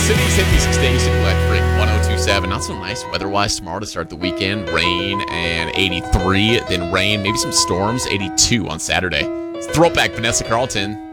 City's hit these days electric 1027. Not so nice weather-wise tomorrow to start the weekend. Rain and 83, then rain, maybe some storms, 82 on Saturday. It's Throwback, Vanessa Carlton.